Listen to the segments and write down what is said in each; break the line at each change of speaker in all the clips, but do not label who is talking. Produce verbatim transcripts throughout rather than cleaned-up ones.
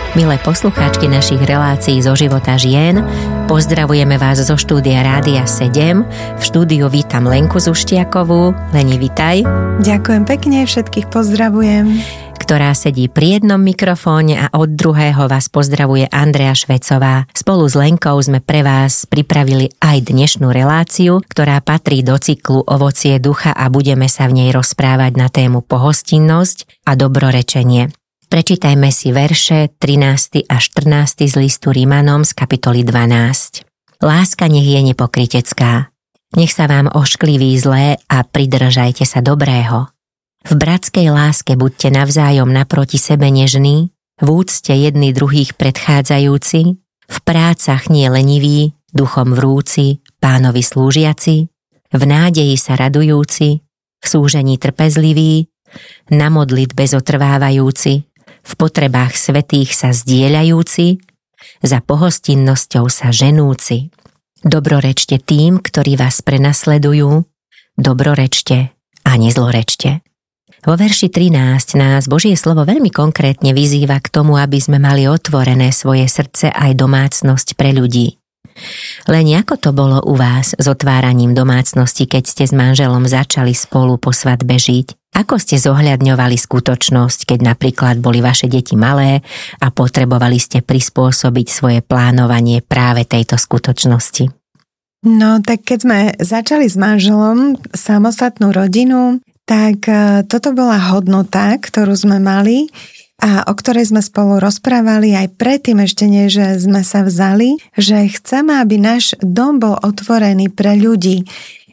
Milé poslucháčky našich relácií zo života žien, pozdravujeme vás zo štúdia Rádia sedem. V štúdiu vítam Lenku Zuštiakovú. Leni, vitaj.
Ďakujem pekne, všetkých pozdravujem.
Ktorá sedí pri jednom mikrofóne a od druhého vás pozdravuje Andrea Švecová. Spolu s Lenkou sme pre vás pripravili aj dnešnú reláciu, ktorá patrí do cyklu Ovocie ducha a budeme sa v nej rozprávať na tému pohostinnosť a dobrorečenie. Prečítajme si verše trinásty a štrnásty z listu Rimanom z kapitoly dvanásť. Láska nech je nepokrytecká. Nech sa vám oškliví zlé a pridržajte sa dobrého. V bratskej láske buďte navzájom naproti sebe nežní, v úcte jedni druhých predchádzajúci, v prácach nie leniví, duchom vrúci, Pánovi slúžiaci, v nádeji sa radujúci, v súžení trpezliví, na modlitbe zotrvávajúci, v potrebách svätých sa zdieľajúci, za pohostinnosťou sa ženúci. Dobrorečte tým, ktorí vás prenasledujú, dobrorečte a nezlorečte. Vo verši trinásť nás Božie slovo veľmi konkrétne vyzýva k tomu, aby sme mali otvorené svoje srdce aj domácnosť pre ľudí. Len ako to bolo u vás s otváraním domácnosti, keď ste s manželom začali spolu po svadbe žiť? Ako ste zohľadňovali skutočnosť, keď napríklad boli vaše deti malé a potrebovali ste prispôsobiť svoje plánovanie práve tejto skutočnosti?
No, tak keď sme začali s manželom samostatnú rodinu, tak toto bola hodnota, ktorú sme mali a o ktorej sme spolu rozprávali aj predtým ešte nie, že sme sa vzali, že chceme, aby náš dom bol otvorený pre ľudí,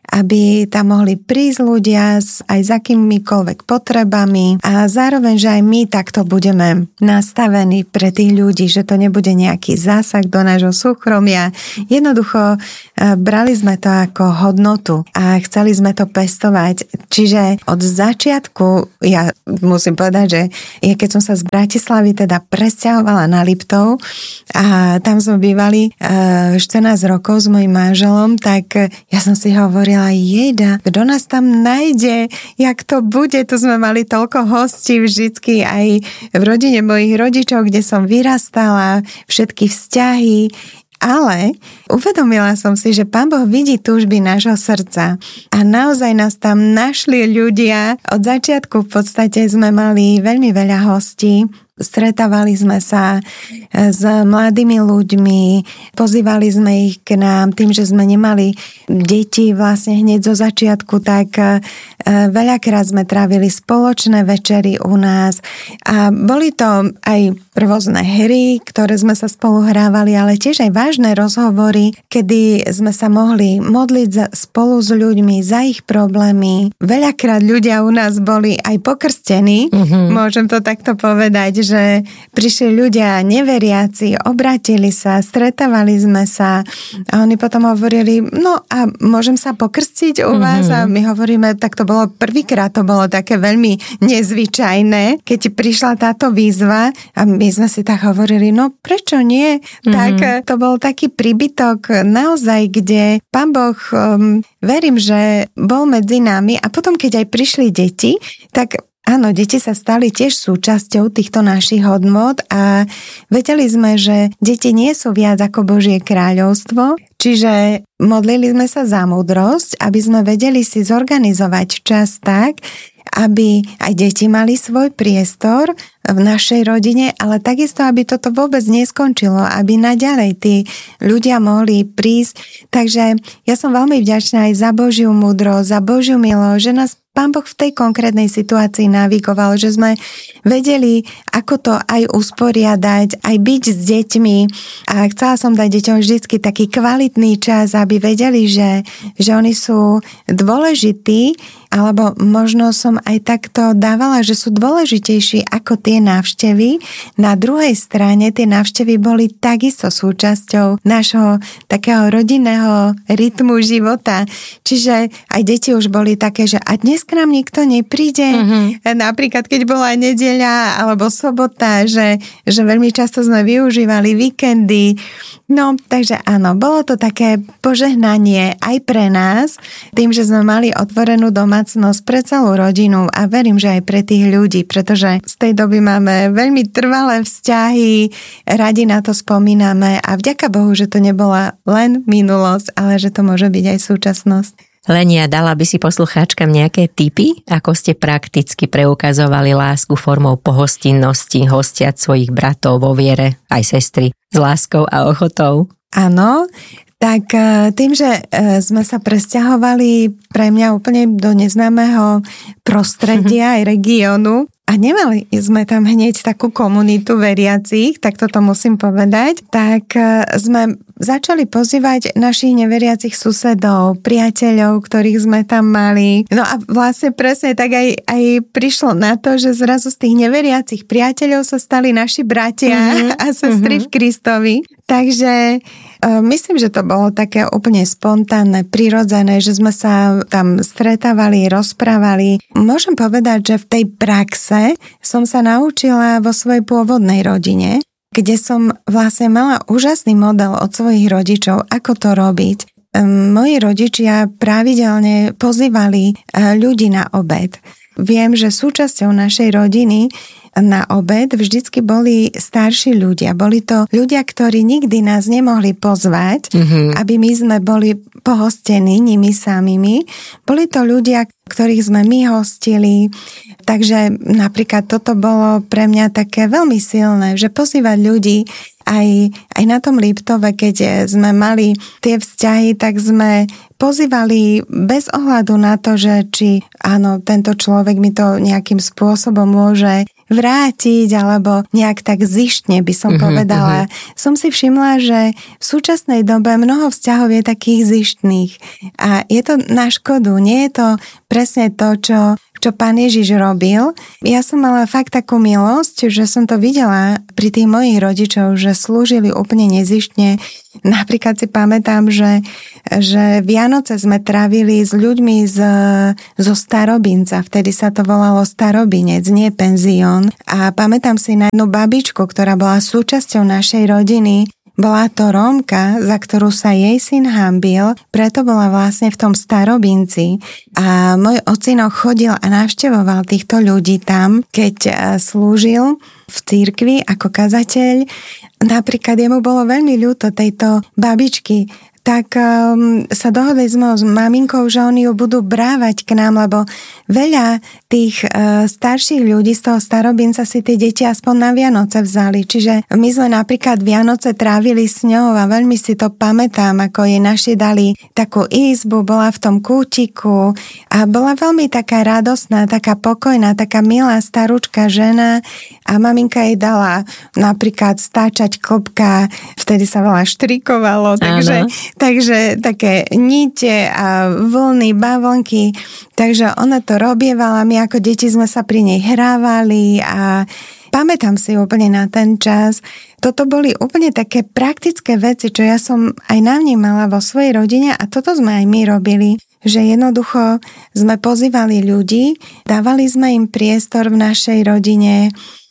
aby tam mohli prísť ľudia aj s akýmikoľvek potrebami a zároveň, že aj my takto budeme nastavení pre tých ľudí, že to nebude nejaký zásah do nášho súkromia. Jednoducho brali sme to ako hodnotu a chceli sme to pestovať. Čiže od začiatku, ja musím povedať, že ja keď som sa z Bratislavy teda presťahovala na Liptov a tam sme bývali štrnásť rokov s mojím manželom, tak ja som si hovorila, jeda, kto nás tam nájde, jak to bude, tu sme mali toľko hostí vždycky aj v rodine mojich rodičov, kde som vyrastala, všetky vzťahy, ale uvedomila som si, že Pán Boh vidí túžby nášho srdca a naozaj nás tam našli ľudia. Od začiatku v podstate sme mali veľmi veľa hostí. Stretávali sme sa s mladými ľuďmi, pozývali sme ich k nám tým, že sme nemali deti vlastne hneď zo začiatku, tak veľakrát sme trávili spoločné večery u nás a boli to aj rôzne hry, ktoré sme sa spolu hrávali, ale tiež aj vážne rozhovory, kedy sme sa mohli modliť spolu s ľuďmi za ich problémy. Veľakrát ľudia u nás boli aj pokrstení, mm-hmm. môžem to takto povedať, že prišli ľudia neveriaci, obratili sa, stretávali sme sa a oni potom hovorili, no a môžem sa pokrstiť u vás? Mm-hmm. A my hovoríme, tak to bolo prvýkrát, to bolo také veľmi nezvyčajné, keď prišla táto výzva a my sme si tak hovorili, no prečo nie? Mm-hmm. Tak to bol taký príbytok naozaj, kde Pán Boh, um, verím, že bol medzi nami a potom, keď aj prišli deti, tak áno, deti sa stali tiež súčasťou týchto našich hodnôt a vedeli sme, že deti nie sú viac ako Božie kráľovstvo, čiže modlili sme sa za múdrosť, aby sme vedeli si zorganizovať čas tak, aby aj deti mali svoj priestor v našej rodine, ale takisto, aby toto vôbec neskončilo, aby naďalej tí ľudia mohli prísť. Takže ja som veľmi vďačná aj za Božiu múdrosť, za Božiu milosť, že nás Pán Boh v tej konkrétnej situácii navigoval, že sme vedeli, ako to aj usporiadať, aj byť s deťmi a chcela som dať deťom vždycky taký kvalitný čas, aby vedeli, že, že oni sú dôležití, alebo možno som aj takto dávala, že sú dôležitejší ako tie návštevy. Na druhej strane tie návštevy boli takisto súčasťou nášho takého rodinného rytmu života. Čiže aj deti už boli také, že a dnes k nám nikto nepríde. Mm-hmm. Napríklad, keď bola nedeľa alebo sobota, že, že veľmi často sme využívali víkendy. No, takže áno, bolo to také požehnanie aj pre nás, tým, že sme mali otvorenú domácnosť pre celú rodinu a verím, že aj pre tých ľudí, pretože z tej doby máme veľmi trvalé vzťahy, radi na to spomíname a vďaka Bohu, že to nebola len minulosť, ale že to môže byť aj súčasnosť.
Lenia, dala by si poslucháčkam nejaké tipy, ako ste prakticky preukazovali lásku formou pohostinnosti, hostiať svojich bratov vo viere, aj sestry, s láskou a ochotou?
Áno, tak tým, že sme sa presťahovali pre mňa úplne do neznámeho prostredia aj regiónu a nemali sme tam hneď takú komunitu veriacich, tak toto musím povedať, tak sme začali pozývať našich neveriacich susedov, priateľov, ktorých sme tam mali. No a vlastne presne tak aj, aj prišlo na to, že zrazu z tých neveriacich priateľov sa stali naši bratia mm-hmm. a sestry mm-hmm. v Kristovi. Takže uh, myslím, že to bolo také úplne spontánne, prirodzené, že sme sa tam stretávali, rozprávali. Môžem povedať, že v tej praxe som sa naučila vo svojej pôvodnej rodine, kde som vlastne mala úžasný model od svojich rodičov, ako to robiť. Moji rodičia pravidelne pozývali ľudí na obed. Viem, že súčasťou našej rodiny na obed vždycky boli starší ľudia. Boli to ľudia, ktorí nikdy nás nemohli pozvať, mm-hmm. aby my sme boli pohostení nimi samými. Boli to ľudia, ktorých sme my hostili. Takže napríklad toto bolo pre mňa také veľmi silné, že pozývať ľudí aj, aj na tom Liptove, keď sme mali tie vzťahy, tak sme pozývali bez ohľadu na to, že či áno, tento človek mi to nejakým spôsobom môže vrátiť, alebo nejak tak zištne by som uh-huh, povedala. Uh-huh. Som si všimla, že v súčasnej dobe mnoho vzťahov je takých zištných. A je to na škodu, nie je to presne to, čo čo Pán Ježiš robil. Ja som mala fakt takú milosť, že som to videla pri tých mojich rodičov, že slúžili úplne nezištne. Napríklad si pamätám, že, že Vianoce sme trávili s ľuďmi z, zo Starobinca. Vtedy sa to volalo Starobinec, nie penzión. A pamätám si na jednu babičku, ktorá bola súčasťou našej rodiny. Bola to Rómka, za ktorú sa jej syn hanbil, preto bola vlastne v tom Starobinci. A môj ocino chodil a navštevoval týchto ľudí tam, keď slúžil v cirkvi ako kazateľ. Napríklad jemu bolo veľmi ľúto tejto babičky, tak um, sa dohodli sme s maminkou, že oni ju budú brávať k nám, lebo veľa tých uh, starších ľudí z toho Starobinca si tie deti aspoň na Vianoce vzali. Čiže my sme napríklad Vianoce trávili s ňou a veľmi si to pamätám, ako jej naši dali takú izbu, bola v tom kútiku a bola veľmi taká radosná, taká pokojná, taká milá starúčka žena a maminka jej dala napríklad stáčať klbka, vtedy sa veľa štrikovalo, takže Takže také nite a vlny, bavlnky. Takže ona to robievala, my ako deti sme sa pri nej hrávali a pamätám si úplne na ten čas. Toto boli úplne také praktické veci, čo ja som aj navnímala vo svojej rodine a toto sme aj my robili. Že jednoducho sme pozývali ľudí, dávali sme im priestor v našej rodine,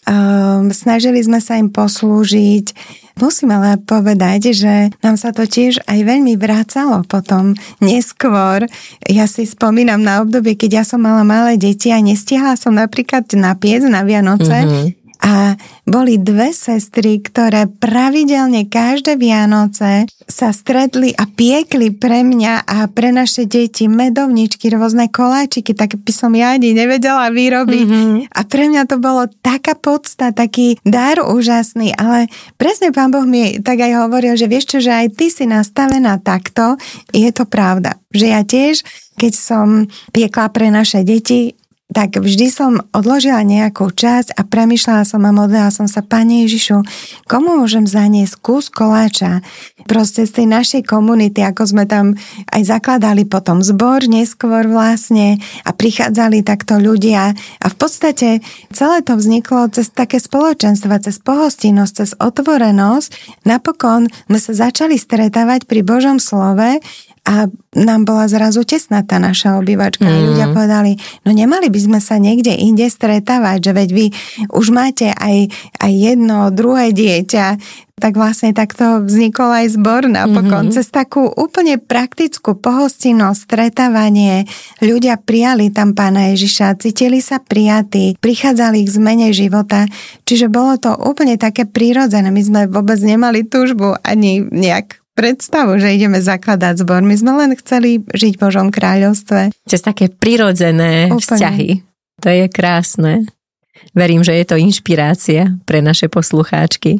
um, snažili sme sa im poslúžiť. Musím ale povedať, že nám sa to tiež aj veľmi vracalo potom neskôr. Ja si spomínam na obdobie, keď ja som mala malé deti a nestihala som napríklad napiec na Vianoce. Mm-hmm. A boli dve sestry, ktoré pravidelne každé Vianoce sa stretli a piekli pre mňa a pre naše deti medovničky, rôzne koláčiky, tak by som ja ani nevedela vyrobiť. Mm-hmm. A pre mňa to bolo taká podsta, taký dar úžasný, ale presne Pán Boh mi tak aj hovoril, že vieš čo, že aj ty si nastavená takto, je to pravda. Že ja tiež, keď som piekla pre naše deti, tak vždy som odložila nejakú časť a premýšľala som a modlila som sa, Pane Ježišu, komu môžem zaniesť kus koláča? Proste z tej našej komunity, ako sme tam aj zakladali potom zbor neskôr vlastne a prichádzali takto ľudia a v podstate celé to vzniklo cez také spoločenstvo, cez pohostinnosť, cez otvorenosť. Napokon sme sa začali stretávať pri Božom slove a nám bola zrazu tesná tá naša obývačka. Mm. A ľudia povedali, no nemali by sme sa niekde inde stretávať, že veď vy už máte aj, aj jedno, druhé dieťa. Tak vlastne takto vznikol aj zbor napokon. Mm-hmm. Cez takú úplne praktickú pohostinnosť, stretávanie. Ľudia prijali tam Pána Ježiša, cítili sa prijatí, prichádzali k zmene života. Čiže bolo to úplne také prirodzené. My sme vôbec nemali túžbu ani nejak predstavu, že ideme zakladať zbor. My sme len chceli žiť v Božom kráľovstve.
Cez také prirodzené úplne vzťahy. To je krásne. Verím, že je to inšpirácia pre naše poslucháčky.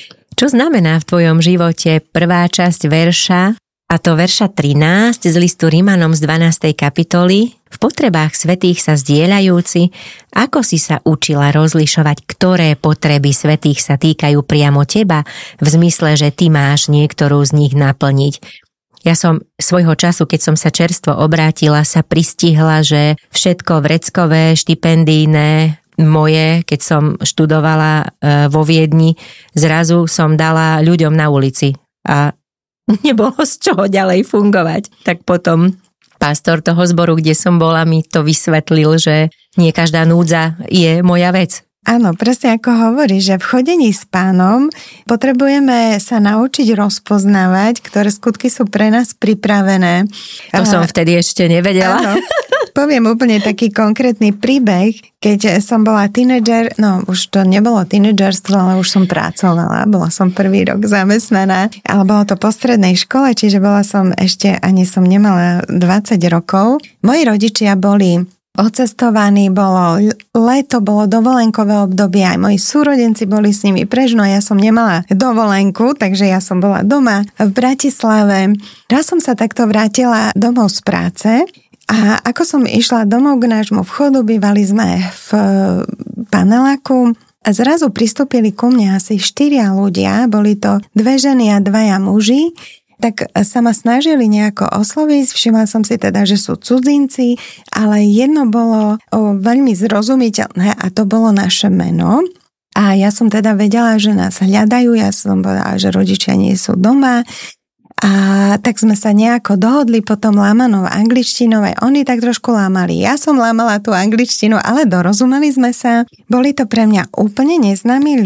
Čo znamená v tvojom živote prvá časť verša, a to verša trinásť z listu Rimanom z dvanástej kapitoly, v potrebách svätých sa zdieľajúci, ako si sa učila rozlišovať, ktoré potreby svätých sa týkajú priamo teba, v zmysle, že ty máš niektorú z nich naplniť. Ja som svojho času, keď som sa čerstvo obrátila, sa pristihla, že všetko vreckové, štipendijné, moje, keď som študovala vo Viedni, zrazu som dala ľuďom na ulici a nebolo z čoho ďalej fungovať. Tak potom pastor toho zboru, kde som bola, mi to vysvetlil, že nie každá núdza je moja vec.
Áno, presne ako hovorí, že v chodení s Pánom potrebujeme sa naučiť rozpoznávať, ktoré skutky sú pre nás pripravené.
To som vtedy ešte nevedela.
Áno. Poviem úplne taký konkrétny príbeh, keď som bola tínedžer, no už to nebolo tínedžerstvo, ale už som pracovala, bola som prvý rok zamestnaná, ale bolo to po strednej škole, čiže bola som ešte, ani som nemala dvadsať rokov. Moji rodičia boli odcestovaní, bolo leto, bolo dovolenkové obdobie, aj moji súrodenci boli s nimi prežno, ja som nemala dovolenku, takže ja som bola doma v Bratislave. Raz som sa takto vrátila domov z práce a ako som išla domov k nášmu vchodu, bývali sme v paneláku a zrazu pristúpili ku mne asi štyria ľudia, boli to dve ženy a dvaja muži, tak sa ma snažili nejako osloviť, všimla som si teda, že sú cudzinci, ale jedno bolo o, veľmi zrozumiteľné a to bolo naše meno. A ja som teda vedela, že nás hľadajú, ja som povedala, že rodičia nie sú doma. A tak sme sa nejako dohodli potom lámanou angličtinou, aj oni tak trošku lámali. Ja som lámala tú angličtinu, ale dorozumeli sme sa. Boli to pre mňa úplne neznámi